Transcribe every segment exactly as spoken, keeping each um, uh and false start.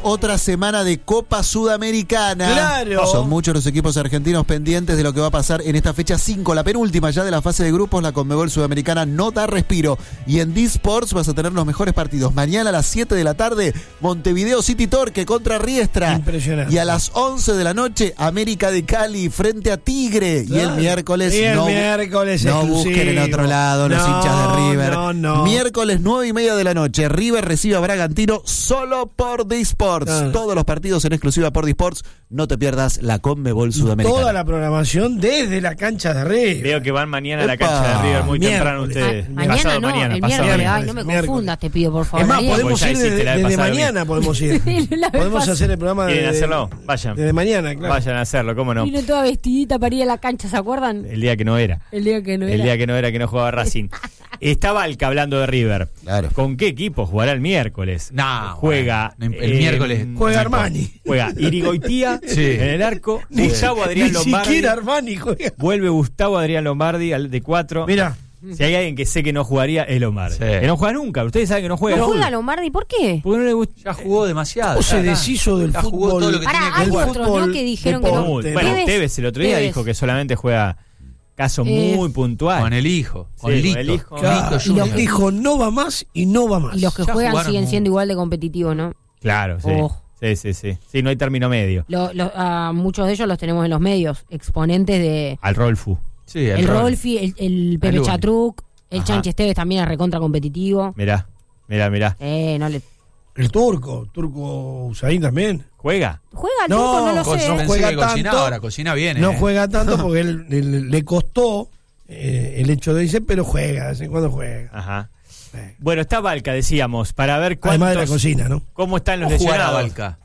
otra semana de Copa Sudamericana. ¡Claro! Son muchos los equipos argentinos pendientes de lo que va a pasar en esta fecha cinco, la penúltima ya de la fase de grupos. La Conmebol Sudamericana no da respiro. Y en D-Sports vas a tener los mejores partidos. Mañana a las siete de la tarde, Montevideo City Torque contra Riestra. Impresionante. Y a las once de la noche, América de Cali frente a Tigre. Claro. Y el miércoles, y el no, miércoles no exclusivo. busquen en otro lado los no, hinchas de River. No, no. Miércoles nueve y media de la noche, River recibe a Bragantino solo por D-Sports. Ah. Todos los partidos en exclusiva por D-Sports. No te pierdas la Conmebol Sudamericana. Toda la programación desde la cancha de River. Veo que van mañana a la Epa. cancha de River muy Miércoles. temprano ustedes. Ah, mañana Pasado no, mañana, el pasado miércoles. mañana. Ay, no me Miércoles. confundas, te pido, por favor. Es más, Mañana. podemos Pues ya ir hiciste desde, la vez desde pasada mañana, podemos ir. La vez Podemos pasada. hacer el programa de, ¿Quieren hacerlo? Vayan. desde mañana, claro. Vayan a hacerlo, cómo no. Vino toda vestidita para ir a la cancha, ¿se acuerdan? El día que no era. El día que no El era. día que no era que no jugaba Racing. Está Valca hablando de River. Claro. ¿Con qué equipo jugará el miércoles? No, Juega. bueno, el miércoles. Juega Armani. Juega Irigoitía Sí. en el arco. Sí. Gustavo Adrián Ni Lombardi. siquiera Armani juega. Vuelve Gustavo Adrián Lombardi al de cuatro. Mira, Si hay alguien que sé que no jugaría, es Lombardi. Sí. Que no juega nunca. Ustedes saben que no juega. ¿No juega Lombardi? ¿Por qué? Porque no le gusta. Ya jugó demasiado. o se ya está. deshizo del Ya jugó fútbol. todo lo que Pará, tenía que hay jugar. otros, ¿no? Que dijeron que no. Muy- deporte. Bueno, Tevez. Tevez el otro día Tevez. dijo que solamente juega casos Eh, muy puntuales. Con el hijo, con Sí, Lito. con el hijo. Claro, Lito y los Junior. dijo no va más y no va más. Y los que Ya juegan jugaron siguen muy- siendo igual de competitivos, ¿no? Claro, sí. Oh. Sí, sí, sí. Sí, no hay término medio. Lo- lo- a muchos de ellos los tenemos en los medios, exponentes de Al Rolfu. Sí, el, rol. Rolfi, el, el Pepe El único. Chatruc, el Ajá. Chanchi Esteves también es recontra competitivo. Mirá, mirá, mirá. Eh, no le... El turco, turco Usain también. ¿Juega? ¿Juega el No, turco? No lo con- sé. no Pensé juega que cocina tanto. ahora, cocina bien. No eh. juega tanto porque él, él- le costó eh, el hecho de irse, pero juega, de vez en cuando juega. Ajá. Sí. Bueno, está Valca, decíamos, para ver Además de la cuántos, cocina, ¿no? cómo están los ¿Cómo jugará lesionados. Valca?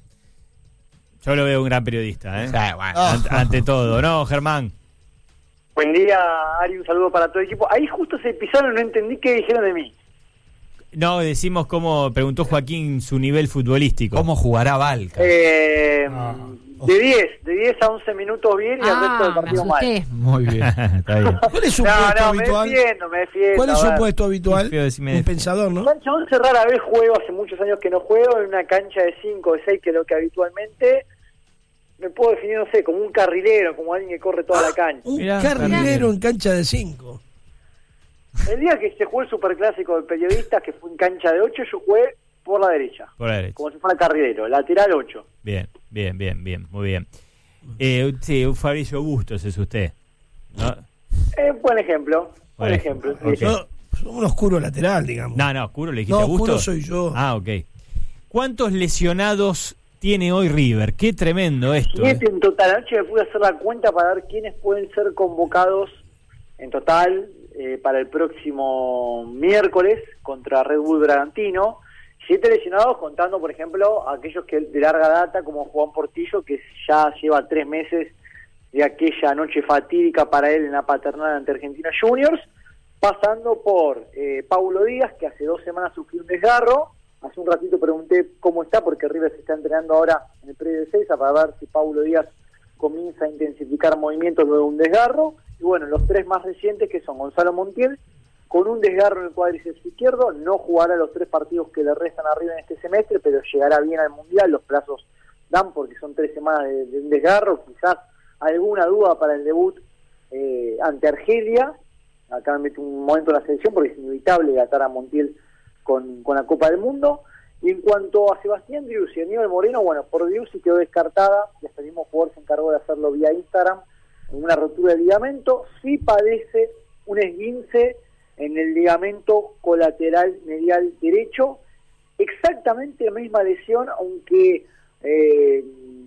Yo lo veo un gran periodista, ¿eh? Sí, bueno. Ante, ante todo, ¿no, Germán? Buen día, Ari, un saludo para todo el equipo. Ahí justo se pisaron, no entendí qué dijeron de mí. No, decimos cómo preguntó Joaquín su nivel futbolístico. ¿Cómo jugará Valca? Eh, Ah. de diez, de diez a once minutos bien y el resto del Ah, me partido mal. asusté. Muy bien. Está bien. ¿Cuál es su No, puesto no, me habitual? defiendo, me defiendo. ¿Cuál es a su ver. puesto habitual? Qué feo decirme Un de- pensador, ¿no? Cancha once rara vez juego, hace muchos años que no juego, en una cancha de cinco, de seis, que es lo que habitualmente me puedo definir, no sé, como un carrilero, como alguien que corre toda la cancha. Un Mirá, carrilero carrilero. en cancha de cinco. El día que se jugó el superclásico de periodistas, que fue en cancha de ocho, yo jugué por la derecha, Por la derecha. como si fuera carrilero, lateral ocho. Bien, bien, bien, bien, muy bien. Eh, sí, un Fabricio Bustos es usted, ¿no? Eh, buen ejemplo, buen Buen ejemplo. ejemplo, sí. ok. Yo, yo un oscuro lateral, digamos. No, no, oscuro le dijiste No, a Bustos. oscuro soy yo. Ah, ok. ¿Cuántos lesionados tiene hoy River? Qué tremendo esto. ¿eh? Siete en total. Anoche me pude hacer la cuenta para ver quiénes pueden ser convocados en total eh, para el próximo miércoles contra Red Bull Bragantino. Siete lesionados, contando, por ejemplo, aquellos que de larga data, como Juan Portillo, que ya lleva tres meses de aquella noche fatídica para él en la paternal ante Argentinos Juniors, pasando por eh, Paulo Díaz, que hace dos semanas sufrió un desgarro. Hace un ratito pregunté cómo está, porque River se está entrenando ahora en el predio de Seiza para ver si Paulo Díaz comienza a intensificar movimientos luego de un desgarro. Y bueno, los tres más recientes, que son Gonzalo Montiel, con un desgarro en el cuádriceps izquierdo, no jugará los tres partidos que le restan arriba en este semestre, pero llegará bien al Mundial. Los plazos dan porque son tres semanas de, de un desgarro, quizás alguna duda para el debut eh, ante Argelia. Acá me meto un momento en la selección porque es inevitable atar a Montiel con, con la Copa del Mundo. Y en cuanto a Sebastián Driussi y Aníbal Moreno, bueno, por Driussi quedó descartada, y hasta el mismo jugador se encargó de hacerlo vía Instagram, en una rotura de ligamento. Sí padece un esguince en el ligamento colateral medial derecho, exactamente la misma lesión, aunque eh,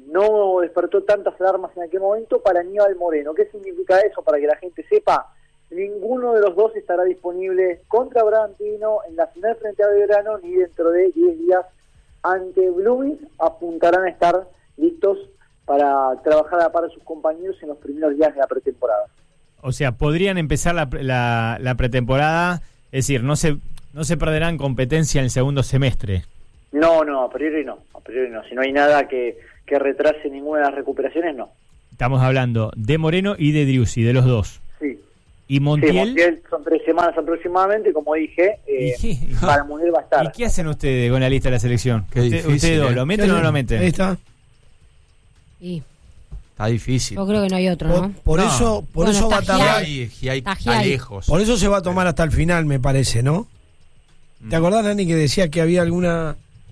no despertó tantas alarmas en aquel momento, para Aníbal Moreno. ¿Qué significa eso? Para que la gente sepa, ninguno de los dos estará disponible contra Bragantino en la final frente a Belgrano, ni dentro de diez días ante Blooming. Apuntarán a estar listos para trabajar a la par de sus compañeros en los primeros días de la pretemporada. O sea, podrían empezar la, la, la pretemporada, es decir, no se no se perderán competencia en el segundo semestre. No, no, a priori no, a priori no. Si no hay nada que, que retrase ninguna de las recuperaciones, no. Estamos hablando de Moreno y de Driussi, de los dos. Sí, Y Sí, Montiel. Montiel son tres semanas aproximadamente, como dije, eh, ¿Y qué? para el Mundial va a estar. ¿Y qué hacen ustedes con la lista de la selección? Qué Usted- difícil, ¿Ustedes dos ¿eh? lo meten o no lo meten? Ahí está. Y Está difícil. yo creo que no hay otro, Por, ¿no? por No. eso, por Bueno, eso va a está tardar. Giai, Giai Está está Giai. lejos. Por eso se va a tomar hasta el final, me parece, ¿no? ¿Te acordás, Nani, que decía que había alguna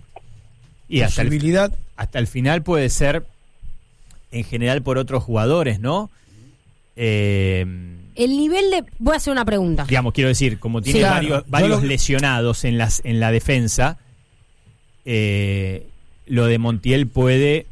Y hasta el, posibilidad? hasta el final puede ser, en general, por otros jugadores, ¿no? Eh, El nivel de... Voy a hacer una pregunta. digamos, quiero decir, como tiene Sí. varios, Claro, yo varios lo- lesionados en, las, en la defensa, eh, lo de Montiel puede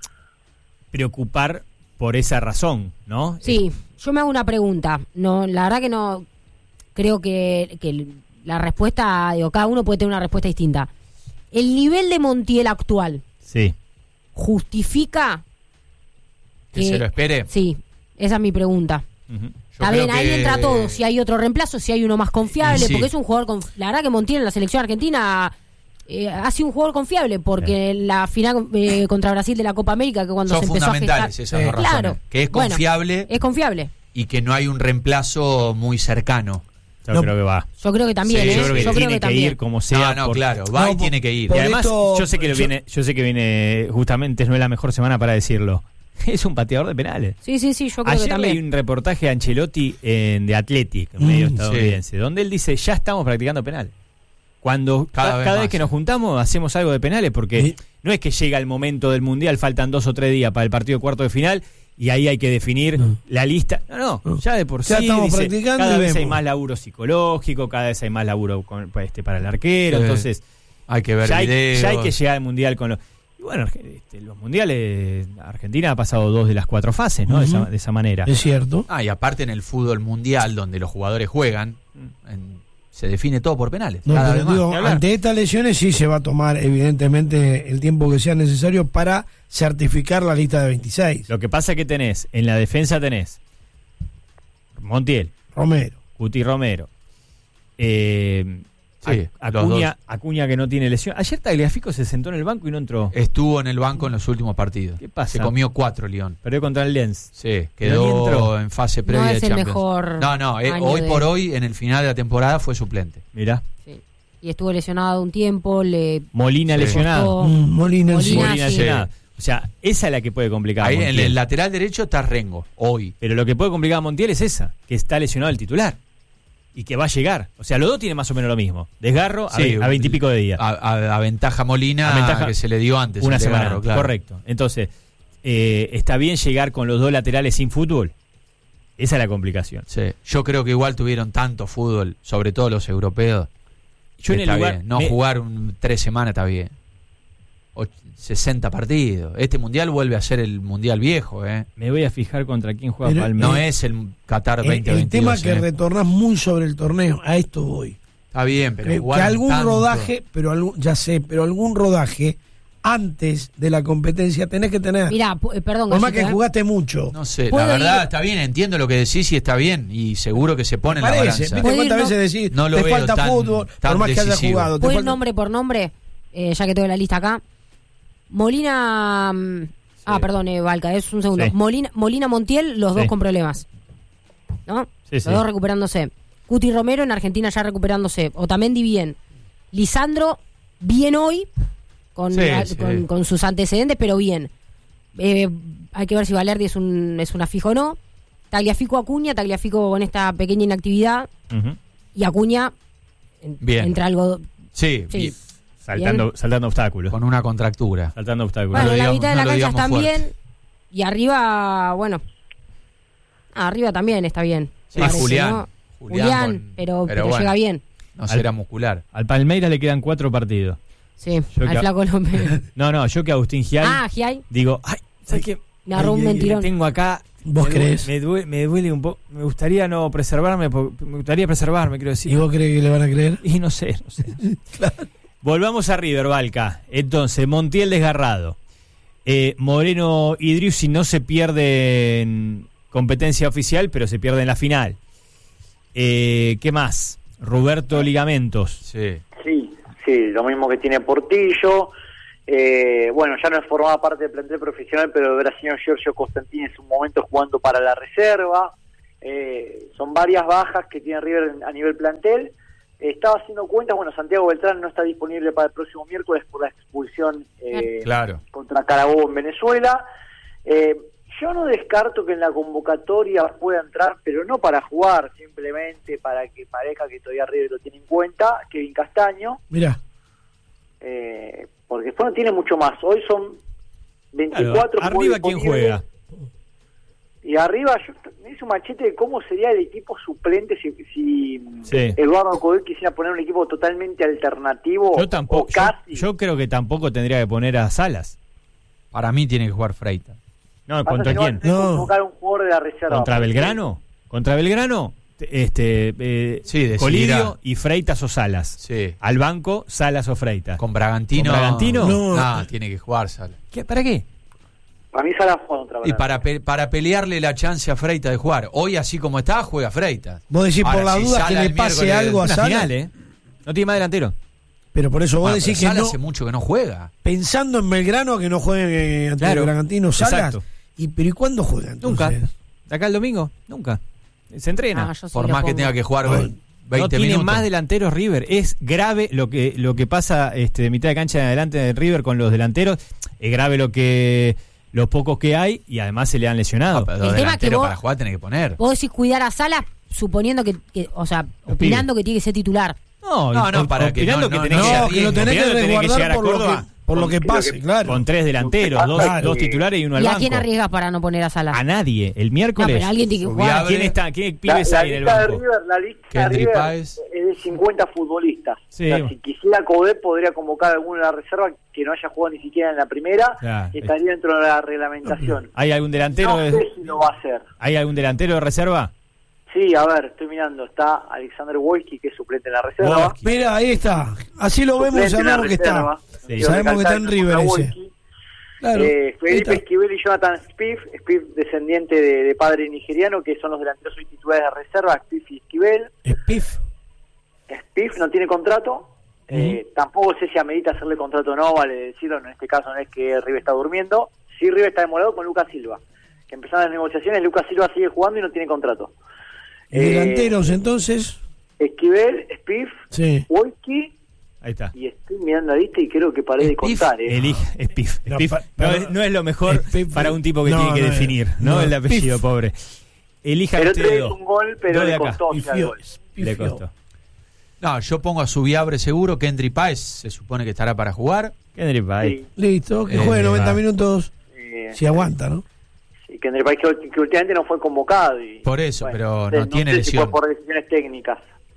preocupar por esa razón, ¿no? Sí, yo me hago una pregunta. No, la verdad que no... Creo que, que la respuesta... Digo, cada uno puede tener una respuesta distinta. El nivel de Montiel actual Sí. justifica... Que se lo espere. Sí, esa es mi pregunta. Ujú. Yo Está creo bien, ahí que- entra todo. Si hay otro reemplazo, si hay uno más confiable, Sí. porque es un jugador. Conf... La verdad que Montiel en la selección argentina eh, ha sido un jugador confiable, porque en la final eh, contra Brasil de la Copa América, que cuando Son se empezó a fundamentales gestar. esas Sí. dos razones. Claro. Que es Bueno, confiable Es confiable. y que no hay un reemplazo muy cercano. Yo No, creo que va. Yo creo que también, Sí, ¿eh? Yo creo que Yo creo tiene que que, también. ir como sea. No, no, porque- claro. Va No, y por- tiene que ir. Y por además, esto- yo sé que lo yo- viene, yo sé que viene, justamente no es la mejor semana para decirlo. Es un pateador de penales. Sí, sí, sí, yo creo Ayer que leí también. un reportaje a Ancelotti en, de Athletic, un Mm, medio sí. estadounidense, donde él dice, ya estamos practicando penales. Cuando Cada ca- vez cada vez, más, que nos sí. juntamos hacemos algo de penales, porque Sí. no es que llega el momento del Mundial, faltan dos o tres días para el partido de cuarto de final, y ahí hay que definir No. la lista. No, no, No. ya de por Ya sí, estamos dice, practicando cada y vez hay vemos. más laburo psicológico, cada vez hay más laburo con, pues, este, para el arquero, Sí. entonces... Hay que ver Ya hay, videos. ya hay que llegar al mundial con los. Y bueno, este, los mundiales. Argentina ha pasado dos de las cuatro fases, ¿no? de, esa, Ujú. de esa manera. Es cierto. Ah, y aparte en el fútbol mundial, donde los jugadores juegan, en- se define todo por penales. No, cada pero vez digo, más. Ni hablar. ante estas lesiones sí se va a tomar evidentemente el tiempo que sea necesario para certificar la lista de veintiséis. Lo que pasa es que tenés, en la defensa tenés Montiel, Romero. Cuti Romero, eh, Sí, Ac- los Acuña, dos. Acuña que no tiene lesión. Ayer Tagliafico se sentó en el banco y no entró. Estuvo en el banco en los últimos partidos. ¿Qué pasa? Se comió cuatro, León. Perdió contra el Lens. Sí, Pero ni entró. quedó en fase previa No de es el Champions. mejor No, no, eh, año hoy de- por hoy, en el final de la temporada, fue suplente. Mirá. Sí. Y estuvo lesionado un tiempo, le Molina Sí. lesionado. costó- Mm, Molina, sí. Molina, Molina sí. lesionado. O sea, esa es la que puede complicar a Ahí en Montiel. el lateral derecho está Rengo, hoy. Pero lo que puede complicar a Montiel es esa, que está lesionado el titular. Y que va a llegar. O sea, los dos tienen más o menos lo mismo. Desgarro a, Sí, ve- a veintipico de días. A, a- a ventaja Molina, Aventaja que se le dio antes. Una el semana desgarro, antes, claro. correcto. Entonces, eh, ¿está bien llegar con los dos laterales sin fútbol? Esa es la complicación. Sí. Yo creo que igual tuvieron tanto fútbol, sobre todo los europeos. Yo en el está lugar- bien. No me- jugar un- tres semanas está bien. Och- sesenta partidos. Este mundial vuelve a ser el mundial viejo, ¿eh? Me voy a fijar contra quién juega Pero- Palmeiras. No es el Qatar El, veinte el veintidós. tema que ¿eh? retornás muy sobre el torneo, a esto voy. Está bien, pero Que, que jugaron algún tanto. rodaje, pero algún, ya sé, pero algún rodaje antes de la competencia tenés que tener. Mirá, pu- eh, perdón, Por más Gallito, que ¿eh? jugaste mucho. No sé, la ¿Puedo verdad ir? está bien, entiendo lo que decís y está bien. Y seguro que se pone en la Parece, balanza. ¿viste ¿Puedo cuántas ir, no? veces decís, No lo te veo falta tan- fútbol, tan por más que hayas decisivo. jugado? te ¿Puedo ir falta- nombre por nombre? Eh, ya que tengo la lista acá. Molina... mm, Ah, perdón, eh, Valca, es un segundo. Sí. Molina, Molina Montiel, los dos Sí. con problemas. ¿No? Sí, Los sí. dos recuperándose. Cuti Romero en Argentina ya recuperándose. Otamendi bien. Lisandro, bien hoy, con, Sí, a- sí. con, con sus antecedentes, pero bien. Eh, hay que ver si Valerdi es un, es una fijo o no. Tagliafico Acuña, Tagliafico con esta pequeña inactividad. Ujú. Y Acuña en- Bien. entre algo. Sí, Sí. y- Saltando, saltando obstáculos. con una contractura. Saltando obstáculos. Bueno, lo en la digamos- mitad de no la lo cancha digamos están fuerte. bien. Y arriba, bueno. Ah, arriba también está bien. Sí, me parece, Julián. ¿no? Julián Julián, con- pero, pero pero bueno. llega bien. No será muscular. Al Palmeiras le quedan cuatro partidos. Sí, Yo al que- flaco López. No, no, yo que Agustín Giai Ah, Giai. digo, ay, ¿sabes qué? Me agarró un Ay, ay, ay, mentirón. Tengo acá. ¿Vos me crees? duele- Me duele, me duele un poco. Me gustaría no preservarme, porque- me gustaría preservarme, quiero decir. ¿Y vos crees que le van a creer? Y no sé, no sé. Volvamos a River, Valca. Entonces, Montiel desgarrado. Eh, Moreno y Driussi no se pierde en competencia oficial, pero se pierde en la final. Eh, ¿Qué más? Roberto Ligamentos. Sí. Sí, sí, lo mismo que tiene Portillo. Eh, bueno, ya no formaba parte del plantel profesional, pero el brasileño Giorgio Costantini en su momento jugando para la reserva. Eh, son varias bajas que tiene River a nivel plantel. Eh, estaba haciendo cuentas, bueno, Santiago Beltrán no está disponible para el próximo miércoles por la expulsión eh, claro. contra Carabobo en Venezuela. Eh, yo no descarto que en la convocatoria pueda entrar, pero no para jugar, simplemente para que parezca que todavía River lo tiene en cuenta, Kevin Castaño. Mirá. Eh, porque después no tiene mucho más. Hoy son veinticuatro. Claro, arriba, ¿quién juega? Y arriba, yo me hice un machete de cómo sería el equipo suplente si, si Sí. Eduardo Codel quisiera poner un equipo totalmente alternativo. Yo tampoco, o casi. yo, yo creo que tampoco tendría que poner a Salas. Para mí tiene que jugar Freitas. No, Pasa ¿contra que no quién? va a tener que No. convocar a un jugador de la reserva. ¿Contra Belgrano? ¿Contra Belgrano? Este, eh, Sí, decidirá. Colidio y Freitas o Salas. Sí. Al banco, Salas o Freitas. Con Bragantino. ¿Con Bragantino? No. Nah, tiene que jugar Salas. ¿Qué? ¿Para qué? Para mí Sala juega contra Y Belgrano. para, pe- para pelearle la chance a Freitas de jugar. Hoy, así como está, juega Freitas. Vos decís por Ahora, la si duda que Sala le el pase miércoles- algo a Una Sala. final, ¿eh? No tiene más delantero. Pero por eso vos Bueno, decís pero que Sala no, hace mucho que no juega. pensando en Belgrano que no juegue ante Claro, el Bragantino Salas. exacto. Y, pero ¿y cuándo juega entonces? Nunca. ¿De acá el domingo? Nunca. Se entrena. Ah, yo sí Por lo más que pongo. tenga que jugar No, veinte no tiene minutos. más delanteros River. Es grave lo que lo que pasa este, de mitad de cancha en adelante de River con los delanteros. Es grave lo que los pocos que hay y además se le han lesionado. Ah, pero El los tema es que delanteros vos- para jugar tenés que poner. Vos decís cuidar a Salas suponiendo que, que o sea, opinando que tiene que ser titular. No, No, no, para que opinando no- no- tenés no, que, No, que lo tenés que opinando tenés resguardar llegar a por, lo Córdoba que, por lo que pase, claro. con tres delanteros, dos, Claro. dos titulares y uno al ¿Y a banco. quién arriesgas para no poner a Salas? A nadie. El No, miércoles. pero alguien tiene que jugar. Subiabre. ¿Quién está? ¿Qué La, pibes la hay en el lista de banco? River, la lista de Kendry River Páez. es de cincuenta futbolistas. Sí. O sea, si quisiera Codé podría convocar a alguno de la reserva que no haya jugado ni siquiera en la primera, Claro. y estaría dentro de la reglamentación. ¿Hay algún delantero? No de- sé si lo va a hacer. ¿Hay algún delantero de reserva? Sí, a ver, estoy mirando, está Alexander Wojcik, que es suplente en la reserva. Wojcik. Mira, ahí está. Así lo vemos, Suplente en la sabemos que está. reserva. Sí. Quiero Sabemos que está en recalcar River contra ese. Wojcik. Claro. Eh, ahí Felipe está. Esquivel y Jonathan Spiff, Spiff descendiente de, de padre nigeriano, que son los delanteros hoy titulares de reserva, Spiff y Esquivel. Spiff. Spiff no tiene contrato, eh, tampoco sé si amerita hacerle contrato o no, vale decirlo, en este caso no es que River está durmiendo, sí River está demorado con Lucas Silva, que empezaron las negociaciones, Lucas Silva sigue jugando y no tiene contrato. Y Eh, delanteros, entonces. Esquivel, Spiff, Sí. Wojcik, Ahí está. y estoy mirando la lista y creo que paré de Spiff, contar. Eh. Elige, es Pif. No, Pif. pa- No, pero- es, no es lo mejor Spiff- para un tipo que no, tiene que no, definir, ¿no? no, El apellido, Piff. pobre. Elija El usted otro día dos. hizo un gol, pero Dos de le acá. costó. o sea, el Pifió, gol. Le pifió. costó. No, yo pongo a Subiabre seguro. Kendry Páez se supone que estará para jugar. Kendrick Páez. Sí, Listo, que Eh, juegue noventa va. minutos. eh, Si aguanta, ¿no? sí, que en el país que, que últimamente no fue convocado. Y, Por eso, pero sé, no tiene sé lesión. Si fue por decisiones técnicas.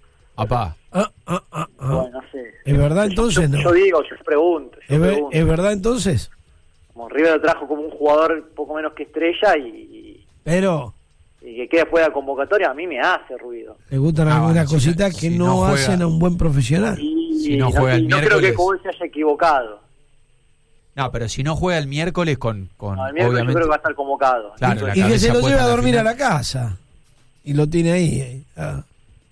Apá. Ah, ah, ah, ah. Bueno, no sé. ¿Es verdad Yo- entonces? yo, No. yo digo, yo pregunto. Yo ¿Es, ver- pregunto. es verdad entonces? Como River lo trajo como un jugador poco menos que estrella y, Pero y que quede fuera de convocatoria, a mí me hace ruido. le gustan Ah, algunas bueno, si cositas no- que si no, no juega- hacen a un buen profesional. Y Si no juega el y no creo que miércoles. Cobol se haya equivocado. No, pero si no juega el miércoles con, con No, el miércoles yo obviamente. creo que va a estar convocado. Claro, Y- la Y que cabeza se lo puesta lleve a en la dormir a final. la casa. Y lo tiene ahí. ahí, a,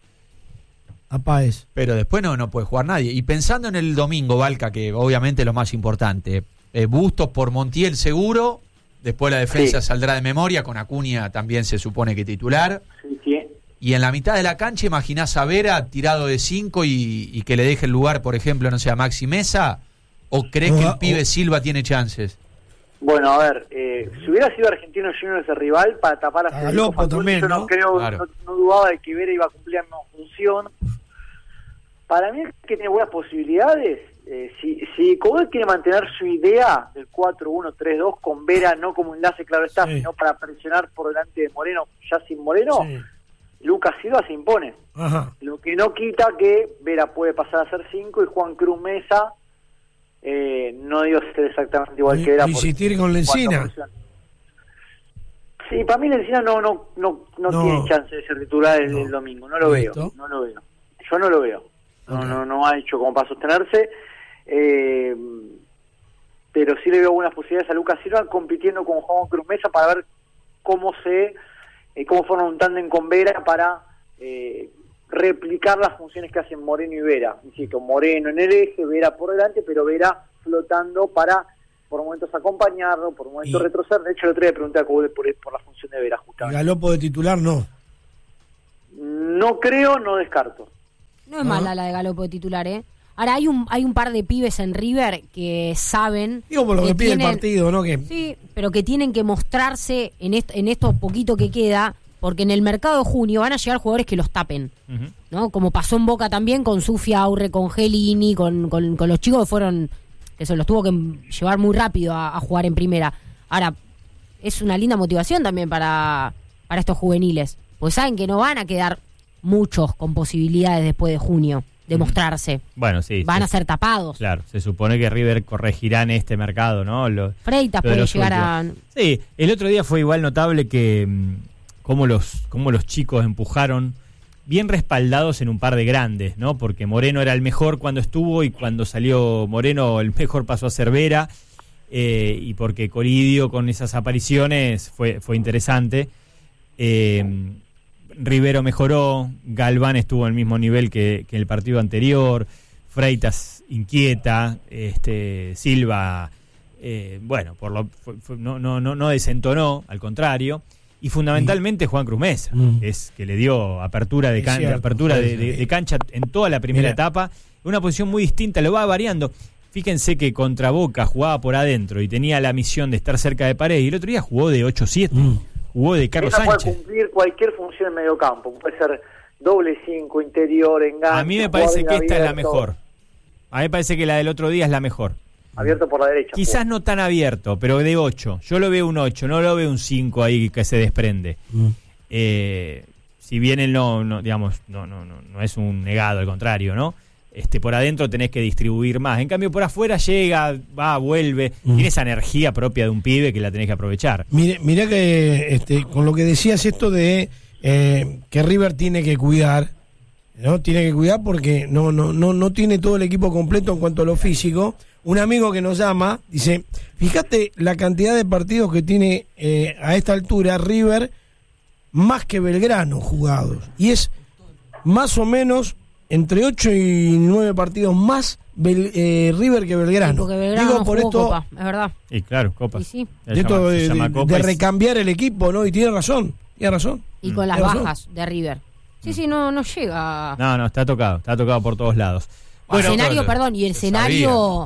a Páez. Pero después no, no puede jugar nadie. Y pensando en el domingo, Valca, que obviamente es lo más importante. Eh, Bustos por Montiel seguro. Después la defensa Sí. saldrá de memoria. Con Acuña también se supone que titular. Sí, sí. Y en la mitad de la cancha imaginás a Vera tirado de cinco y, y que le deje el lugar, por ejemplo, no sé, a Maxi Mesa. ¿O crees O que a- el pibe o- Silva tiene chances? Bueno, a ver, eh, si hubiera sido Argentino Juniors el rival para tapar a A Federico Galopo Facundo, también, yo no ¿no? creo, Claro. no, no dudaba de que Vera iba a cumplir la misma función. Para mí es que tiene buenas posibilidades. Eh, si si Cobol quiere mantener su idea del cuatro uno tres dos con Vera no como enlace, claro está, Sí. sino para presionar por delante de Moreno, ya sin Moreno, Sí. Lucas Silva se impone. Ajá. Lo que no quita que Vera puede pasar a ser cinco y Juan Cruz Mesa, eh, no digo ser exactamente igual Y- que Vera. insistir porque- con Lencina. cuánta presión. Sí, para mí Lencina no no no no, No. tiene chance de ser titular el, No. el domingo, no lo Listo. veo, no lo veo. Yo no lo veo. No Ok. no no ha hecho como para sostenerse. Eh, pero sí le veo buenas posibilidades a Lucas Silva compitiendo con Juan Cruz Mesa para ver cómo se eh, cómo forman un tándem con Vera para eh, replicar las funciones que hacen Moreno y Vera. Insisto, Moreno en el eje, Vera por delante, pero Vera flotando para por momentos acompañarlo, por momentos Y- retroceder. De hecho, el otro día le pregunté a Cobol por, por la función de Vera, Y justamente. Galopo de titular no. no creo, no descarto. No es mala la de Galopo de titular, ¿eh? Ahora, hay un hay un par de pibes en River que saben... Digo por lo que, que pide tienen, el partido, ¿no? Que... Sí, pero que tienen que mostrarse en, est en esto poquito que queda, porque en el mercado de junio van a llegar jugadores que los tapen, uh-huh. ¿no? Como pasó en Boca también con Sufia, Aurre, con Gelini, con, con, con los chicos que fueron... que se los tuvo que llevar muy rápido a, a jugar en primera. Ahora, es una linda motivación también para, para estos juveniles, pues saben que no van a quedar muchos con posibilidades después de junio de mostrarse. Bueno, sí. Van sí, a ser tapados. Claro, se supone que River corregirá en este mercado, ¿no? Lo, Freitas puede llegar a... Sí, el otro día fue igual notable que cómo los, cómo los chicos empujaron bien respaldados en un par de grandes, ¿no? Porque Moreno era el mejor cuando estuvo y cuando salió Moreno el mejor pasó a ser Vera, eh, y porque Coridio con esas apariciones fue, fue interesante. Eh, Rivero mejoró, Galván estuvo al mismo nivel que, que el partido anterior, Freitas inquieta, este Silva, eh, bueno, por lo fue, fue, no, no, no, no desentonó, al contrario, y fundamentalmente Juan Cruz Mesa, mm. es que le dio apertura de, can, cierto, apertura de, de, de cancha en toda la primera Mira. etapa, una posición muy distinta, lo va variando. Fíjense que contra Boca jugaba por adentro y tenía la misión de estar cerca de pared, y el otro día jugó de ocho siete. Mm. Jugó de Carlos Esa Sánchez. Puede cumplir cualquier función en medio campo. Puede ser doble cinco, interior, enganche. A mí me parece que esta es la mejor. A mí me parece que la del otro día es la mejor. Abierto por la derecha. Quizás pues. no tan abierto, pero de ocho. Yo lo veo un ocho, no lo veo un cinco ahí que se desprende. Mm. Eh, si bien él no, no digamos, no, no, no, no es un negado, al contrario, ¿no? Este, por adentro tenés que distribuir más. En cambio, por afuera llega, va, vuelve. Mm. Tiene esa energía propia de un pibe que la tenés que aprovechar. Mire, mira que este, con lo que decías esto de eh, que River tiene que cuidar, ¿no? Tiene que cuidar porque no, no, no, no tiene todo el equipo completo en cuanto a lo físico. Un amigo que nos llama dice, fíjate la cantidad de partidos que tiene eh, a esta altura River más que Belgrano jugados. Y es más o menos entre ocho y nueve partidos más Bel, eh, River que Belgrano. Sí, porque Belgrano Digo no por jugó esto, Copa, es verdad. Y claro, Copa. Y sí. De, esto de, de, de recambiar el equipo, ¿no? Y tiene razón, tiene razón. Y con mm. las ¿Tiene bajas razón? de River. Sí, mm. sí, no, no llega. No, no, está tocado, está tocado por todos lados. Bueno, el escenario, perdón, y el escenario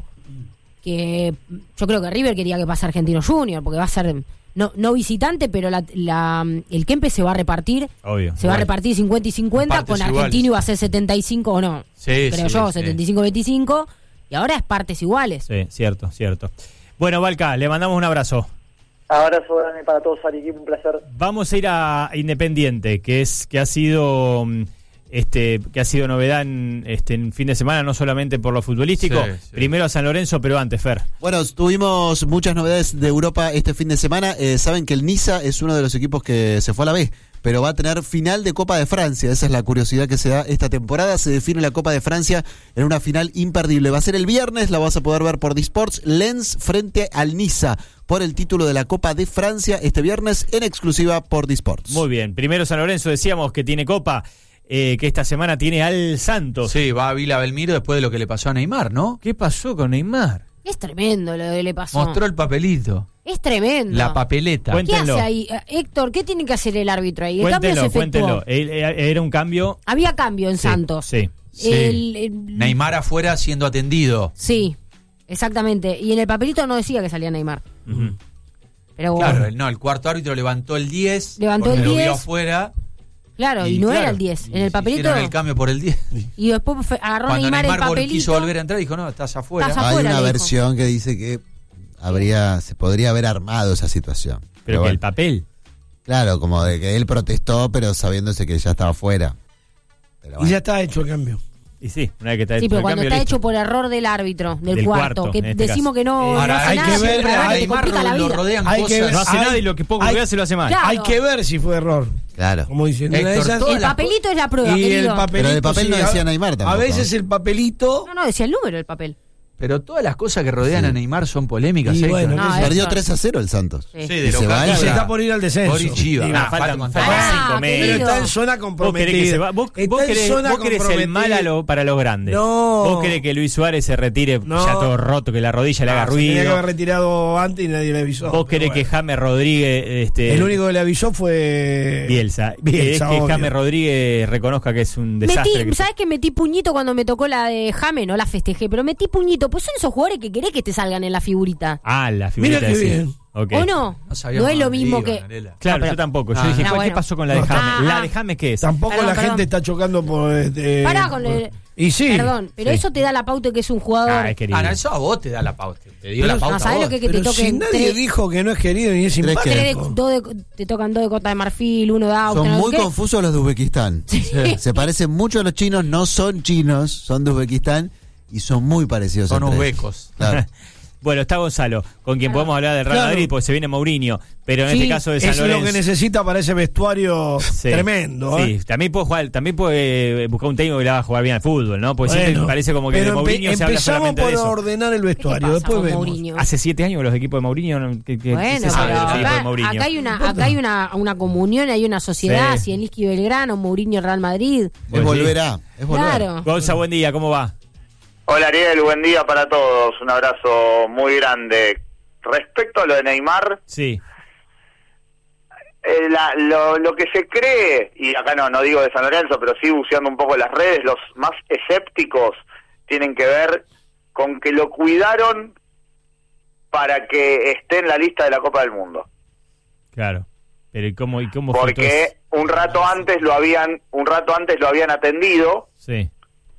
que yo creo que River quería que pase Argentino Junior, porque va a ser no, no visitante, pero la, la, el Kempe se va a repartir. Obvio. Se va a repartir cincuenta y cincuenta, con Argentino iguales. Iba a ser setenta y cinco o no. Sí, creo sí, yo, sí. setenta y cinco veinticinco. Y ahora es partes iguales. Sí, cierto, cierto. Bueno, Valca, le mandamos un abrazo. Abrazo grande para todos, Ari, un placer. Vamos a ir a Independiente, que es que ha sido este que ha sido novedad en este en fin de semana, no solamente por lo futbolístico. Sí, sí. Primero a San Lorenzo, pero antes, Fer. Bueno, tuvimos muchas novedades de Europa este fin de semana. Eh, saben que el Niza es uno de los equipos que se fue a la B, pero va a tener final de Copa de Francia. Esa es la curiosidad que se da esta temporada. Se define la Copa de Francia en una final imperdible. Va a ser el viernes, la vas a poder ver por Disports. Lens frente al Niza por el título de la Copa de Francia este viernes en exclusiva por Disports. Muy bien. Primero San Lorenzo, decíamos que tiene Copa, eh, que esta semana tiene al Santos. Sí, va a Vila Belmiro después de lo que le pasó a Neymar, ¿no? ¿Qué pasó con Neymar? Es tremendo lo que le pasó. Mostró el papelito. Es tremendo. La papeleta. ¿Qué hace ahí? Héctor, ¿qué tiene que hacer el árbitro ahí? El cuéntenlo, cambio se efectuó. Cuéntenlo. Era un cambio. Había cambio en sí, Santos. Sí. sí. El, el... Neymar afuera siendo atendido. Sí, exactamente. Y en el papelito no decía que salía Neymar. Uh-huh. Pero bueno. Claro, no, el cuarto árbitro levantó el diez. Levantó el diez. Lo vio afuera. Claro, y, y no claro, era el diez. En el papelito. Hicieron el cambio por el diez. Y después agarró Cuando Neymar, Neymar el papelito. quiso volver a entrar, dijo, no, estás afuera. Estás Hay afuera, una le versión dijo. que dice que habría se podría haber armado esa situación. Pero, pero que bueno, el papel. Claro, como de que él protestó, pero sabiéndose que ya estaba fuera. Pero bueno. Y ya está hecho el cambio. Y sí, una vez que está Sí, hecho pero el cuando cambio, está listo. hecho por error del árbitro, del, Del cuarto, cuarto, que en este decimos caso. que no, Ahora, no hace hay nada, que ver, pero a además te Neymar complica la lo, lo vida. rodean Hay cosas. que ver- No hace Hay- nada y lo que poco hay- que hace lo hace mal. Claro. Hay que ver si fue error. Claro. Como dicen, una de Héctor, esas- todas El las- papelito es la prueba, y el querido. papelito, Pero el papel sí, no a- decía Neymar tampoco. A veces el papelito No, no, decía el número del papel. Pero todas las cosas que rodean Sí. a Neymar son polémicas. Y Héctor. bueno, No, qué sé yo. Perdió eso- tres a cero el Santos. Sí. Sí, Y de se local, va Y y se ya. está por ir al descenso. Boris Chivas. Y Nah, va. faltan, falta faltan Ah, cinco querido. meses. Pero está en zona ¿Vos comprometida. querés que se va? ¿Vos, Está vos en querés, zona vos querés el comprometida. mal a lo- para los grandes? No. ¿Vos querés que Luis Suárez se retire No. ya todo roto, que la rodilla le haga Ah, se tenía que ruido? haber retirado antes y nadie le avisó. ¿Vos querés Pero que bueno. James Rodríguez... Este, El único que le avisó fue Bielsa. Bielsa, ¿Querés que obvio. James Rodríguez reconozca que es un desastre? Metí, que- ¿sabes que metí puñito cuando me tocó la de Jame? No la festejé, pero metí puñito. Pues son esos jugadores que querés que te salgan en la figurita. Ah, la Mira figurita qué de sí. bien. Ok. ¿O no? No sabíamos No es lo dónde mismo iba, que... Narela. Claro, No, pero- yo tampoco. Yo Ah, dije, no, ¿cuál- ¿qué bueno. pasó con la de No, James? ah, ¿La ah. de James qué es? Tampoco Perdón, la perdón. gente está chocando por... Este, Pará con el- Y sí. Perdón, pero Sí. eso te da la pauta de que es un jugador... Ah, es querido. Ah, no, eso a vos te da la pauta. Te dio Pero- la pauta. No, ¿sabés a lo vos. que es que te Pero si toquen nadie tres, dijo que no es querido ni es ¿Crees simpático. que- tres de- dos de- te tocan dos de Costa de Marfil, uno de Austria, Son no sé muy qué? confusos los de Uzbekistán. Se parecen mucho a los chinos, no son chinos, son de Uzbekistán y son muy parecidos. Son entre uzbecos. ellos. Claro. Bueno, está Gonzalo, con quien podemos hablar del Real Claro. Madrid, porque se viene Mourinho, pero en Sí, este caso de San eso es lo Lorenzo. que necesita para ese vestuario Sí. tremendo. ¿eh? Sí, también puede jugar, también puede buscar un técnico que le haga jugar bien al fútbol, ¿no? Porque siempre Bueno, parece como que de pero empe- Mourinho se habla empezamos solamente por de eso. ordenar el ¿Qué te vestuario, pasa después con vemos. Mourinho? Hace siete años que los equipos de Mourinho no- que, que Bueno, se sabe pero de los equipos de acá, Mourinho. acá hay una, acá hay una, una comunión, hay una sociedad, Sí. Zielinski y Belgrano, Mourinho Real Madrid. Pues Es volverá, es volver. Claro. Gonza, buen día, ¿cómo va? Hola Ariel, buen día para todos, un abrazo muy grande. Respecto a lo de Neymar, Sí. eh, la- lo, lo que se cree, y acá no, no digo de San Lorenzo, pero sí buceando un poco las redes, los más escépticos tienen que ver con que lo cuidaron para que esté en la lista de la Copa del Mundo. Claro. Pero ¿y cómo, y cómo fue todo Porque eso? un rato antes lo habían, un rato antes lo habían atendido, Sí.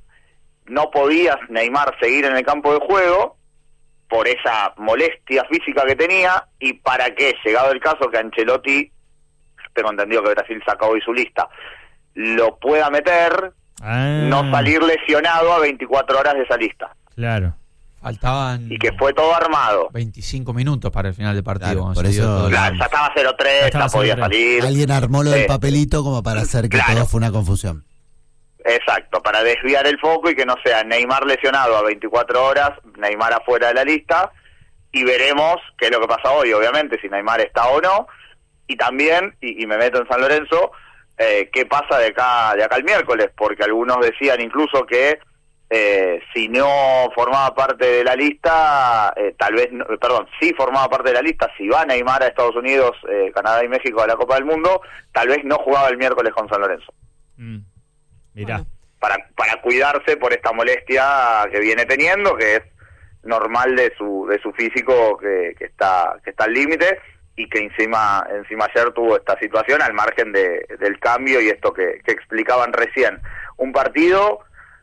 no podía Neymar seguir en el campo de juego por esa molestia física que tenía, y para que, llegado el caso que Ancelotti, tengo entendido que Brasil sacó hoy su lista, lo pueda meter, Ah, no salir lesionado a veinticuatro horas de esa lista. Claro. Faltaban Y que fue todo armado. veinticinco minutos para el final del partido. Claro, cuando por se dio eso- todo el- Claro, ya estaba cero Ya tres, estaba ya podía cero tres. salir. Alguien armó lo del Eh, papelito como para hacer que claro. todo fue una confusión. Exacto, para desviar el foco y que no sea Neymar lesionado a veinticuatro horas, Neymar afuera de la lista, y veremos qué es lo que pasa hoy, obviamente, si Neymar está o no, y también, y, y me meto en San Lorenzo, eh, qué pasa de acá de acá el miércoles, porque algunos decían incluso que eh, si no formaba parte de la lista, eh, tal vez, no, perdón, si formaba parte de la lista, si va Neymar a Estados Unidos, eh, Canadá y México a la Copa del Mundo, tal vez no jugaba el miércoles con San Lorenzo. Mm. Mirá. Bueno. para para cuidarse por esta molestia que viene teniendo, que es normal de su de su físico, que, que está que está al límite, y que encima encima ayer tuvo esta situación al margen de, del cambio y esto que, que explicaban recién. Un partido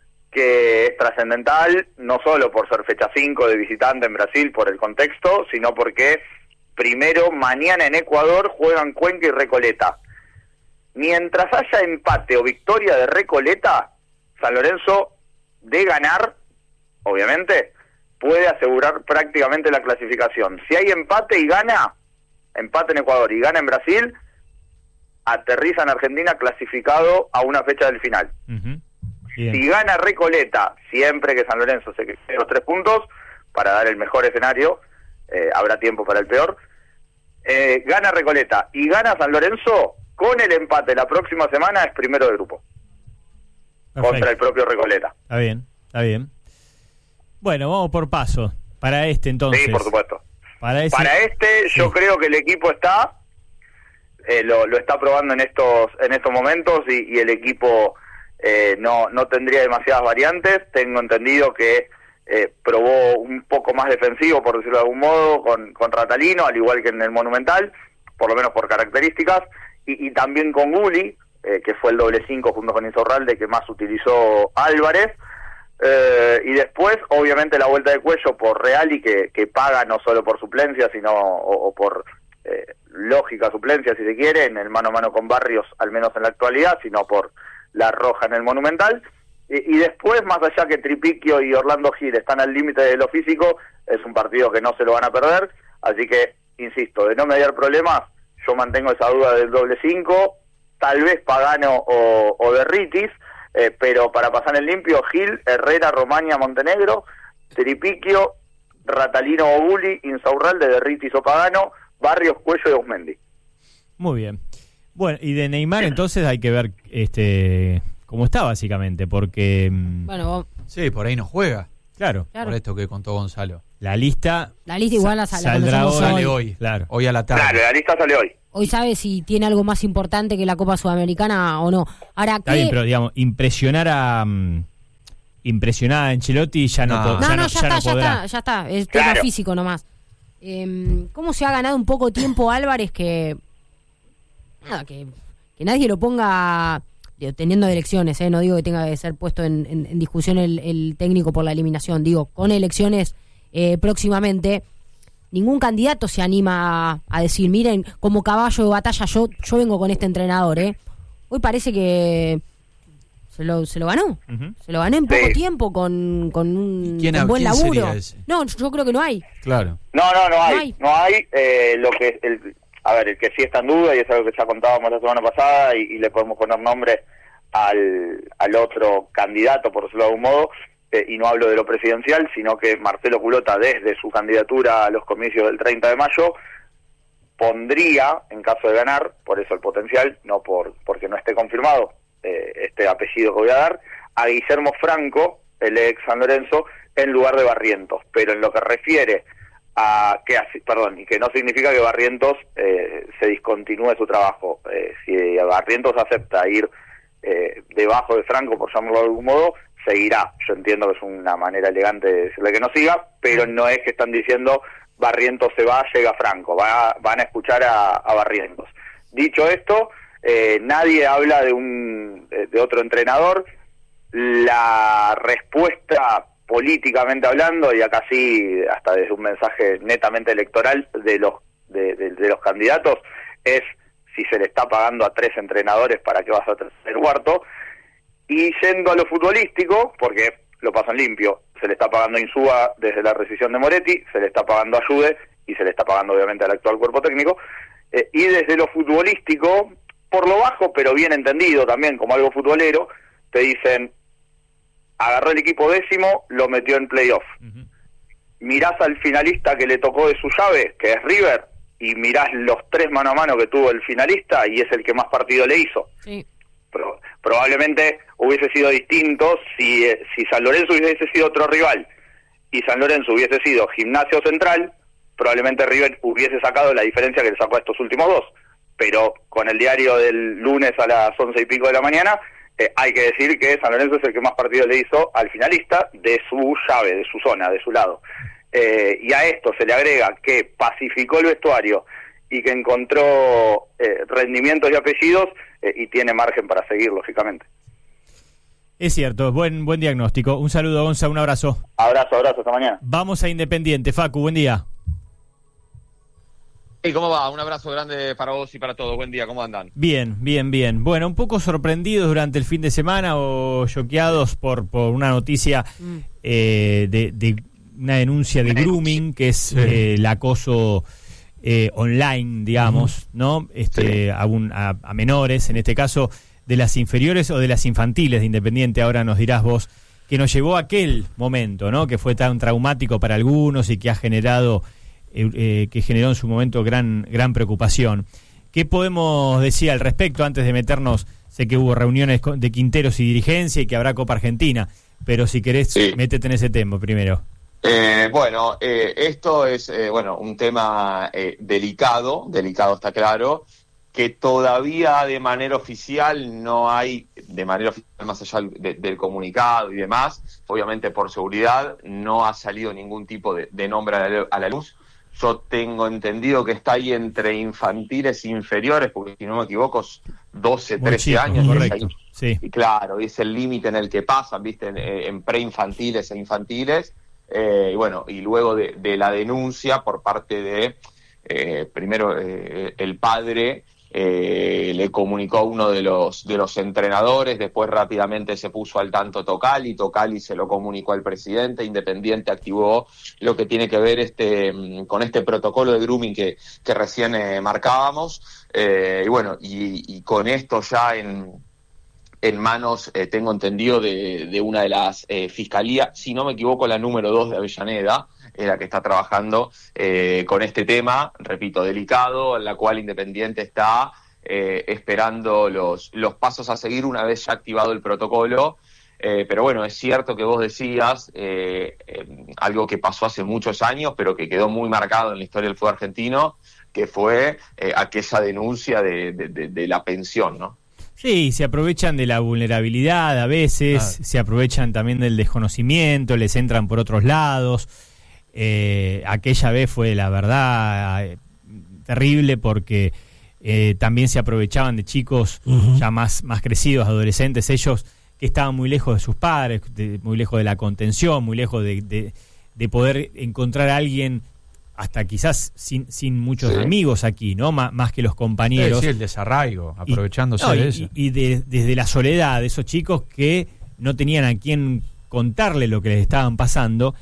que es trascendental, no solo por ser fecha cinco de visitante en Brasil, por el contexto, sino porque primero mañana en Ecuador juegan Cuenca y Recoleta. Mientras haya empate o victoria de Recoleta, San Lorenzo, de ganar, obviamente, puede asegurar prácticamente la clasificación. Si hay empate y gana, empate en Ecuador y gana en Brasil, aterriza en Argentina clasificado a una fecha del final. Ujú. Bien. Si gana Recoleta, siempre que San Lorenzo se quede los tres puntos, para dar el mejor escenario, eh, habrá tiempo para el peor, eh, gana Recoleta y gana San Lorenzo, con el empate la próxima semana es primero de grupo, Perfecto. contra el propio Recoleta. Está bien, está bien. Bueno, vamos por paso. Para este entonces. Sí, por supuesto. Para, ese- Para este, yo Sí. creo que el equipo está, eh, lo, lo está probando en estos en estos momentos, y, y el equipo eh, no no tendría demasiadas variantes. Tengo entendido que eh, probó un poco más defensivo, por decirlo de algún modo, con, con Ratalino, al igual que en el Monumental, por lo menos por características, y, y también con Gulli, eh, que fue el doble cinco junto con Insaurralde que más utilizó Álvarez. Eh, y después, obviamente, la vuelta de cuello por Reali, que, que paga no solo por suplencia, sino o, o por eh, lógica suplencia, si se quiere, en el mano a mano con Barrios, al menos en la actualidad, sino por la roja en el Monumental. Y, y después, más allá que Tripiquio y Orlando Gil están al límite de lo físico, es un partido que no se lo van a perder. Así que, insisto, de no mediar problemas, yo mantengo esa duda del doble cinco, tal vez Pagano o, o Derritis. Eh, pero para pasar en limpio, Gil, Herrera, Romaña, Montenegro, Tripiquio, Ratalino Bobuli, Insaurralde, Derriti Sopagano, Barrios, Cuello y Osmendi. Muy bien. Bueno, y de Neymar entonces hay que ver este cómo está básicamente, porque... Bueno, sí, por ahí no juega. Claro. claro. Por esto que contó Gonzalo. La lista... La lista igual la, la saldrá conocemos hoy. Sale hoy. hoy, Claro. hoy a la tarde. Claro, la lista sale hoy. Hoy sabe si tiene algo más importante que la Copa Sudamericana o no. Ahora, Está ¿qué? bien, pero digamos, impresionar a... Um, impresionar a Ancelotti ya no, No. po- No, ya no, no, ya, ya está, no ya podrá. está, ya está. Es Claro. tema físico nomás. Eh, ¿Cómo se ha ganado un poco tiempo Álvarez que... Nada, que, que nadie lo ponga... digo, teniendo elecciones, eh, no digo que tenga que ser puesto en, en, en discusión el, el técnico por la eliminación, digo, con elecciones eh, próximamente, ningún candidato se anima a, a decir, miren, como caballo de batalla, yo yo vengo con este entrenador, ¿eh? Hoy parece que se lo, se lo ganó, Ujú. se lo ganó en poco Sí. tiempo con, con un ¿Y quién- con buen quién laburo. sería ese? No, yo creo que no hay. Claro. No, no, no hay. No hay. No hay. Eh, lo que el, a ver, el que sí está en duda, y es algo que ya contábamos la semana pasada, y, y le podemos poner nombre al, al otro candidato, por decirlo de algún modo, eh, y no hablo de lo presidencial, sino que Marcelo Culota, desde su candidatura a los comicios del treinta de mayo, pondría, en caso de ganar, por eso el potencial, no por porque no esté confirmado eh, este apellido que voy a dar, a Guillermo Franco, el ex San Lorenzo, en lugar de Barrientos. Pero en lo que refiere a que así, perdón, y que no significa que Barrientos eh, se discontinúe su trabajo. Eh, si Barrientos acepta ir eh, debajo de Franco, por llamarlo de algún modo, seguirá. Yo entiendo que es una manera elegante de decirle que no siga, pero no es que están diciendo Barrientos se va, llega Franco, va, van a escuchar a, a Barrientos. Dicho esto, eh, nadie habla de un de, de otro entrenador. La respuesta políticamente hablando, y acá sí, hasta desde un mensaje netamente electoral de los de, de, de los candidatos, es si se le está pagando a tres entrenadores, ¿para qué vas a traer el cuarto? Y yendo a lo futbolístico, porque lo pasan limpio, se le está pagando a Insúa desde la rescisión de Moretti, se le está pagando a Jude y se le está pagando obviamente al actual cuerpo técnico, eh, y desde lo futbolístico, por lo bajo, pero bien entendido también como algo futbolero, te dicen, agarró el equipo décimo, lo metió en playoff. Ujú. Mirás al finalista que le tocó de su llave, que es River, y mirás los tres mano a mano que tuvo el finalista, y es el que más partido le hizo. Sí. Pro- probablemente hubiese sido distinto si, eh, si San Lorenzo hubiese sido otro rival y San Lorenzo hubiese sido Gimnasio Central, probablemente River hubiese sacado la diferencia que le sacó a estos últimos dos. Pero con el diario del lunes a las once y pico de la mañana, eh, hay que decir que San Lorenzo es el que más partidos le hizo al finalista de su llave, de su zona, de su lado. Eh, y a esto se le agrega que pacificó el vestuario y que encontró eh, rendimientos y apellidos, eh, y tiene margen para seguir, lógicamente. Es cierto, buen buen diagnóstico. Un saludo, Gonza, un abrazo. Abrazo, abrazo, hasta mañana. Vamos a Independiente. Facu, buen día. ¿Y cómo va? Un abrazo grande para vos y para todos. Buen día, ¿cómo andan? Bien, bien, bien. Bueno, un poco sorprendidos durante el fin de semana o choqueados por, por una noticia Mm. eh, de, de una denuncia de grooming, que es Sí. eh, el acoso eh, online, digamos, ¿no? Este, Sí. a, un- a- a menores, en este caso de las inferiores o de las infantiles de Independiente, ahora nos dirás vos, que nos llevó a aquel momento, ¿no? Que fue tan traumático para algunos y que ha generado, eh, eh, que generó en su momento gran, gran preocupación. ¿Qué podemos decir al respecto antes de meternos? Sé que hubo reuniones con- de Quinteros y dirigencia y que habrá Copa Argentina, pero si querés, Sí. métete en ese tema primero. Eh, bueno, eh, esto es eh, bueno un tema eh, delicado, delicado está claro, que todavía de manera oficial no hay, de manera oficial más allá de- del comunicado y demás, obviamente por seguridad, no ha salido ningún tipo de, de nombre a la, a la luz. Yo tengo entendido que está ahí entre infantiles e inferiores, porque si no me equivoco es doce, Muy trece chico, años. correcto. Es ahí. Sí. Y claro, es el límite en el que pasan, viste, en, en preinfantiles e infantiles. Eh, y bueno, y luego de, de la denuncia por parte de, eh, primero, eh, el padre eh, le comunicó a uno de los de los entrenadores, después rápidamente se puso al tanto Tocali, Tocali se lo comunicó al presidente, Independiente activó lo que tiene que ver este con este protocolo de grooming que, que recién eh, marcábamos, eh, y bueno, y, y con esto ya en... en manos, eh, tengo entendido, de, de una de las eh, fiscalías, si no me equivoco, la número dos de Avellaneda, es la que está trabajando eh, con este tema, repito, delicado, en la cual Independiente está eh, esperando los, los pasos a seguir una vez ya activado el protocolo. Eh, pero bueno, es cierto que vos decías eh, eh, algo que pasó hace muchos años, pero que quedó muy marcado en la historia del fútbol argentino, que fue eh, aquella denuncia de, de, de, de la pensión, ¿no? Sí, se aprovechan de la vulnerabilidad a veces, ah. se aprovechan también del desconocimiento, les entran por otros lados. Eh, aquella vez fue, la verdad, eh, terrible porque eh, también se aprovechaban de chicos uh-huh. ya más, más crecidos, adolescentes, ellos que estaban muy lejos de sus padres, de, muy lejos de la contención, muy lejos de, de, de poder encontrar a alguien, hasta quizás sin, sin muchos sí. amigos aquí, ¿no? M- más que los compañeros. Sí, sí, el desarraigo, aprovechándose y, no, de y, eso. Y de, desde la soledad de esos chicos que no tenían a quién contarle lo que les estaban pasando,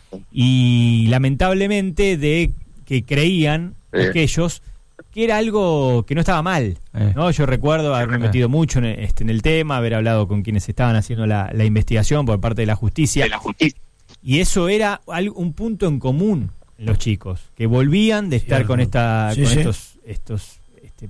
y lamentablemente de que creían sí. aquellos que era algo que no estaba mal, eh. ¿no? Yo recuerdo haberme metido mucho en, este, en el tema, haber hablado con quienes estaban haciendo la, la investigación por parte de la justicia, de la justicia. Y eso era algo, un punto en común en los chicos, que volvían de estar Cierto. con esta sí, con sí. estos estos este,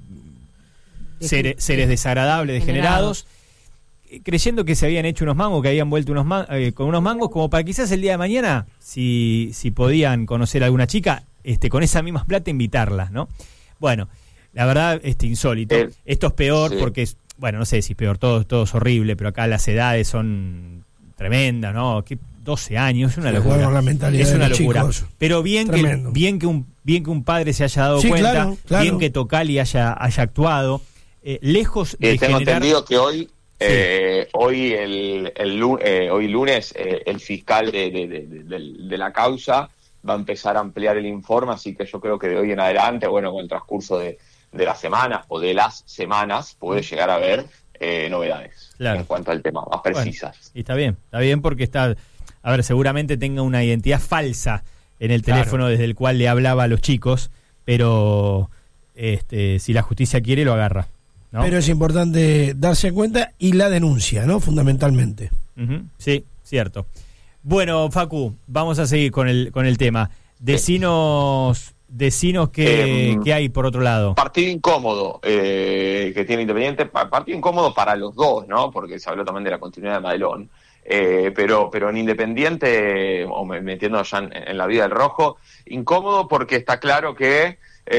seres, seres desagradables, degenerados, creyendo que se habían hecho unos mangos, que habían vuelto unos man- eh, con unos mangos, como para quizás el día de mañana, si si podían conocer a alguna chica, este con esa misma plata invitarla, ¿no? Bueno, la verdad, este insólito. Eh, Esto es peor sí. porque, es, bueno, no sé si es peor, todo, todo es horrible, pero acá las edades son tremendas, ¿no? ¿Qué? doce años, es una locura. La mentalidad es una de locura. Chicos. Pero bien que, bien que un bien que un padre se haya dado sí, cuenta, claro, claro. bien que Tocali haya haya actuado, eh, lejos de eh, tengo generar... entendido que hoy eh, sí. hoy el, el eh, hoy lunes eh, el fiscal de, de, de, de, de, de la causa va a empezar a ampliar el informe, así que yo creo que de hoy en adelante, bueno, con el transcurso de, de la semana o de las semanas puede llegar a haber eh, novedades claro. en cuanto al tema, más precisas. Bueno, y está bien, está bien porque está... A ver, seguramente tenga una identidad falsa en el teléfono claro. desde el cual le hablaba a los chicos, pero este, si la justicia quiere, lo agarra, ¿no? Pero es importante darse cuenta y la denuncia, ¿no? Fundamentalmente. Uh-huh. Sí, cierto. Bueno, Facu, vamos a seguir con el con el tema. Decinos, decinos qué, eh, qué hay por otro lado. Partido incómodo eh, que tiene Independiente, partido incómodo para los dos, ¿no? Porque se habló también de la continuidad de Madelón. Eh, pero pero en Independiente, o metiendo ya en, en la vida del rojo, incómodo porque está claro que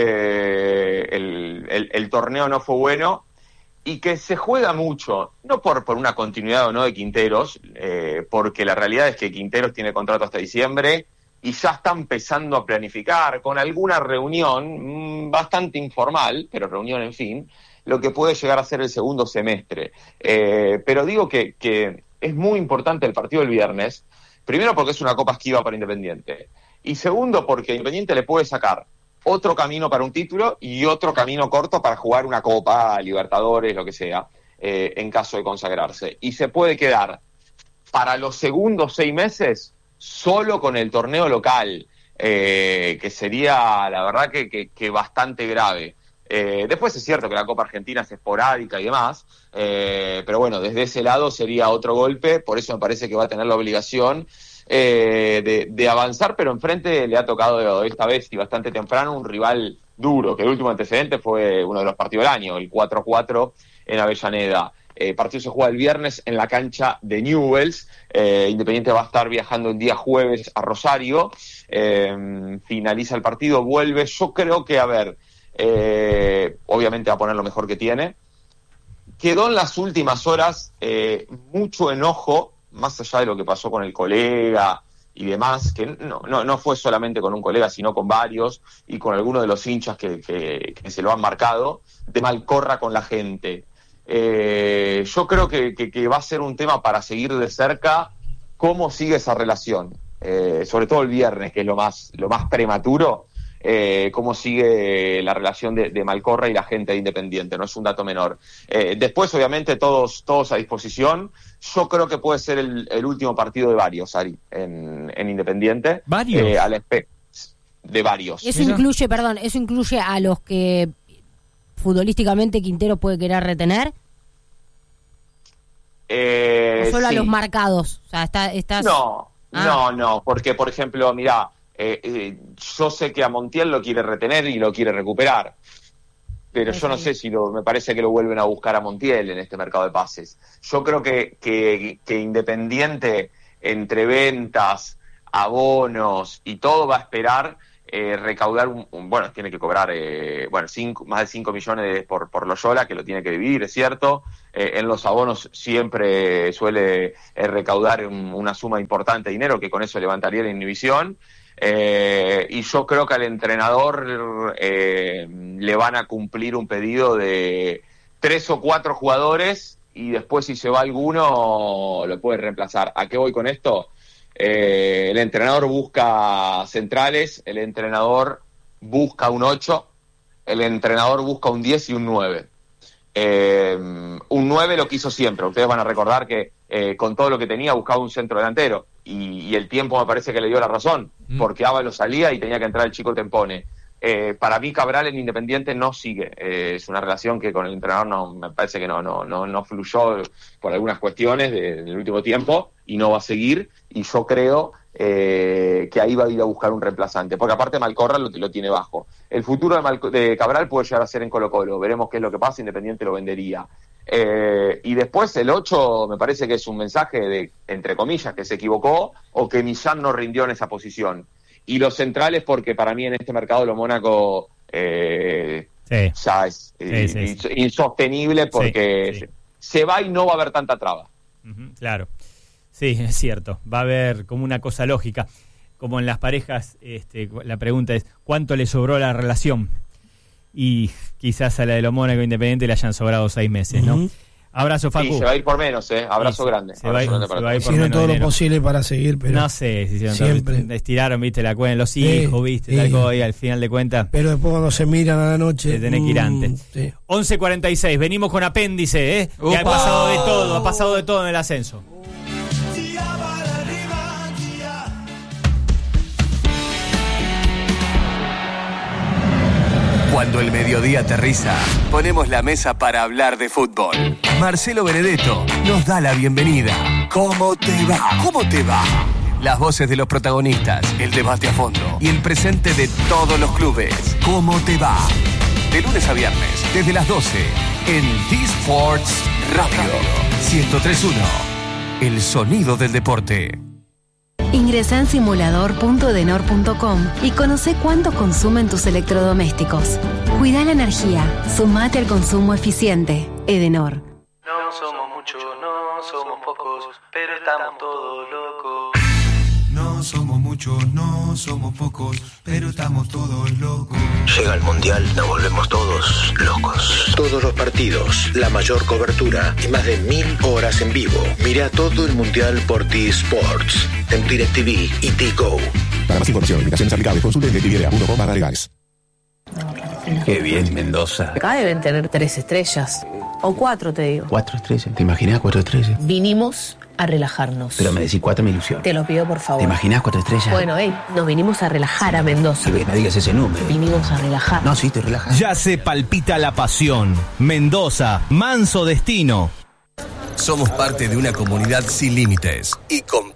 eh, el, el, el torneo no fue bueno y que se juega mucho, no por, por una continuidad o no de Quinteros, eh, porque la realidad es que Quinteros tiene contrato hasta diciembre y ya está empezando a planificar con alguna reunión mmm, bastante informal, pero reunión en fin, lo que puede llegar a ser el segundo semestre. Eh, pero digo que... que es muy importante el partido del viernes, primero porque es una copa esquiva para Independiente, y segundo porque Independiente le puede sacar otro camino para un título y otro camino corto para jugar una copa, Libertadores, lo que sea, eh, en caso de consagrarse. Y se puede quedar para los segundos seis meses solo con el torneo local, eh, que sería, la verdad, que, que, que bastante grave. Eh, después es cierto que la Copa Argentina es esporádica y demás, eh, pero bueno, desde ese lado sería otro golpe, por eso me parece que va a tener la obligación eh, de, de avanzar, pero enfrente le ha tocado esta vez y bastante temprano un rival duro, que el último antecedente fue uno de los partidos del año, el cuatro a cuatro en Avellaneda. El eh, partido se juega el viernes en la cancha de Newell's. eh, Independiente va a estar viajando el día jueves a Rosario, eh, finaliza el partido, vuelve, yo creo que, a ver... Eh, obviamente va a poner lo mejor que tiene. Quedó en las últimas horas eh, mucho enojo, más allá de lo que pasó con el colega y demás, que no, no, no fue solamente con un colega, sino con varios y con algunos de los hinchas que, que, que se lo han marcado, de Malcorra con la gente. Eh, yo creo que, que, que va a ser un tema para seguir de cerca cómo sigue esa relación, eh, sobre todo el viernes, que es lo más, lo más prematuro. Eh, cómo sigue la relación de, de Malcorra y la gente de Independiente, no es un dato menor. Eh, después, obviamente, todos todos a disposición. Yo creo que puede ser el, el último partido de varios, Ari, en, en Independiente. ¿Varios? Eh, al espe- de varios. Eso incluye, perdón, eso incluye a los que futbolísticamente Quintero puede querer retener. Eh, ¿O solo sí. a los marcados? O sea, está, estás... No, Ah. no, no, porque por ejemplo, mirá, eh, eh, yo sé que a Montiel lo quiere retener y lo quiere recuperar, pero Sí, yo no sí. sé si lo, me parece que lo vuelven a buscar a Montiel en este mercado de pases. Yo creo que, que, que Independiente, entre ventas, abonos y todo, va a esperar eh, recaudar un, un, bueno, tiene que cobrar eh, bueno cinco, más de cinco millones de, por, por Loyola, que lo tiene que dividir, es cierto. Eh, en los abonos siempre suele eh, recaudar un, una suma importante de dinero, que con eso levantaría la inhibición. Eh, y yo creo que al entrenador eh, le van a cumplir un pedido de tres o cuatro jugadores, y después si se va alguno lo puede reemplazar. ¿A qué voy con esto? Eh, el entrenador busca centrales, el entrenador busca un ocho, el entrenador busca un diez y un nueve. Eh, un nueve lo quiso siempre. Ustedes van a recordar que eh, con todo lo que tenía buscaba un centro delantero, y, y el tiempo me parece que le dio la razón, mm. porque Ábalos salía y tenía que entrar el chico Tempone. Eh, para mí Cabral en Independiente no sigue, eh, es una relación que con el entrenador no, me parece que no, no, no, no fluyó por algunas cuestiones de, del último tiempo, y no va a seguir, y yo creo eh, que ahí va a ir a buscar un reemplazante, porque aparte Malcorra lo, lo tiene bajo. El futuro de, Mal, de Cabral puede llegar a ser en Colo-Colo, veremos qué es lo que pasa, Independiente lo vendería. Eh, y después el ocho me parece que es un mensaje de, entre comillas, que se equivocó o que Millán no rindió en esa posición. Y los centrales, porque para mí en este mercado lo Mónaco eh, sí. ya es eh, sí, sí, sí. insostenible, porque sí, sí. Se, se va y no va a haber tanta traba. Uh-huh, claro, sí, es cierto, va a haber como una cosa lógica, como en las parejas. Este, la pregunta es, ¿cuánto le sobró a la relación? Y quizás a la de los Mónaco Independiente le hayan sobrado seis meses, ¿no? Uh-huh. Abrazo, Facu. Sí, se va a ir por menos, ¿eh? Abrazo sí, grande. Se va, Abrazo grande se para va a ir por hicieron menos todo dinero. Lo posible para seguir, pero no sé si hicieron siempre todo, estiraron, viste, la cuenta, los hijos, sí, viste, sí. Tal cosa, y al final de cuentas. Pero después cuando se miran a la noche, se tenés que ir antes. Mm, sí. once cuarenta y seis, venimos con apéndice, ¿eh? Que ha pasado de todo, ha pasado de todo en el ascenso. Cuando el mediodía aterriza, ponemos la mesa para hablar de fútbol. Marcelo Benedetto nos da la bienvenida. ¿Cómo te va? ¿Cómo te va? Las voces de los protagonistas, el debate a fondo y el presente de todos los clubes. ¿Cómo te va? De lunes a viernes, desde las doce, en T-Sports Radio ciento tres punto uno. El sonido del deporte. Ingresá en simulador punto edenor punto com y conoce cuánto consumen tus electrodomésticos. Cuida la energía, sumate al consumo eficiente. Edenor. No somos muchos, no somos pocos, pero estamos todos locos. No somos muchos, no somos pocos, pero estamos todos locos. Llega el Mundial, nos volvemos todos locos. Todos los partidos, la mayor cobertura y más de mil horas en vivo. Mira todo el Mundial por T-Sports, en DirecTV y T-Go. Para más información, invitaciones aplicables, consulte en directv punto com barra legales. Qué bien, Mendoza. Acá deben tener tres estrellas. O cuatro, te digo. Cuatro estrellas. ¿Te imaginas cuatro estrellas? Vinimos a relajarnos. Pero me decís cuatro, me ilusión. Te lo pido, por favor. ¿Te imaginas cuatro estrellas? Bueno, hey, nos vinimos a relajar a Mendoza. Sí, no digas ese número. Vinimos a relajar. No, sí, te relajas. Ya se palpita la pasión. Mendoza, manso destino. Somos parte de una comunidad sin límites y con